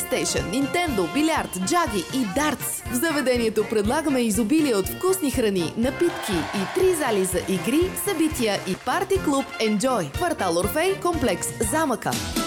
PlayStation, Nintendo, билярд, джаги и дартс. В заведението предлагаме изобилие от вкусни храни, напитки и 3 зали за игри, събития и парти клуб Enjoy. Квартал Орфей, комплекс Замъка.